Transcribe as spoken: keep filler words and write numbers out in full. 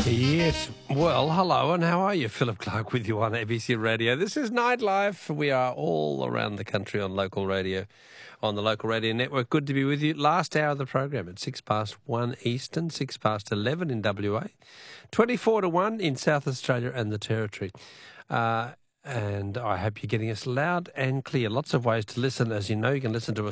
Yes. Well, hello, and how are you? Philip Clark with you on A B C Radio. This is Nightlife. We are all around the country on local radio, on the local radio network. Good to be with you. Last hour of the program at six past one Eastern, six past eleven in W A, twenty-four to one in South Australia and the Territory. Uh, and I hope you're getting us loud and clear. Lots of ways to listen. As you know, you can listen to us